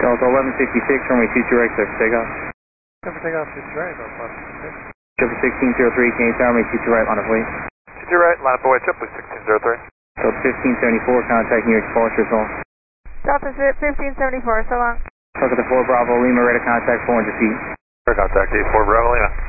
Delta 1166, runway 22 right, clear for takeoff. Clear for takeoff, 22 right, Delta 1166. Triple 1603, can you tell me 22 right, line up away? 22 right, line up away, triple 1603. Delta 1574, contacting your departure zone. Delta 1574, so long. Delta 4 Bravo Lima, ready to contact 400 feet. Contact 84 Bravo Lima.